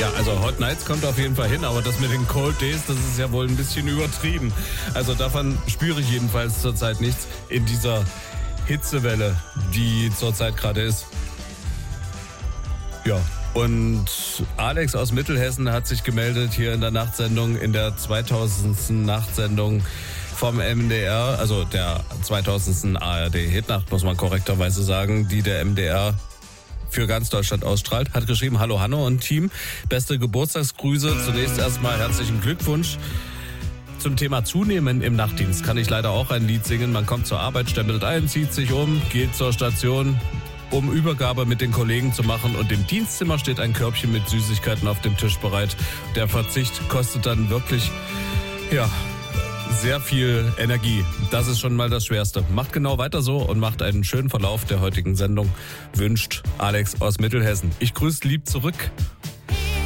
Ja, also Hot Nights kommt auf jeden Fall hin, aber das mit den Cold Days, das ist ja wohl ein bisschen übertrieben. Also davon spüre ich jedenfalls zurzeit nichts in dieser Hitzewelle, die zurzeit gerade ist. Ja, und Alex aus Mittelhessen hat sich gemeldet hier in der Nachtsendung, in der 2000. Nachtsendung vom MDR, also der 2000. ARD-Hitnacht, muss man korrekterweise sagen, die der MDR für ganz Deutschland ausstrahlt, hat geschrieben: Hallo Hanno und Team, beste Geburtstagsgrüße. Zunächst erstmal herzlichen Glückwunsch. Zum Thema Zunehmen im Nachtdienst kann ich leider auch ein Lied singen. Man kommt zur Arbeit, stempelt ein, zieht sich um, geht zur Station, um Übergabe mit den Kollegen zu machen, und im Dienstzimmer steht ein Körbchen mit Süßigkeiten auf dem Tisch bereit. Der Verzicht kostet dann wirklich, sehr viel Energie. Das ist schon mal das Schwerste. Macht genau weiter so und macht einen schönen Verlauf der heutigen Sendung. Wünscht Alex aus Mittelhessen. Ich grüße lieb zurück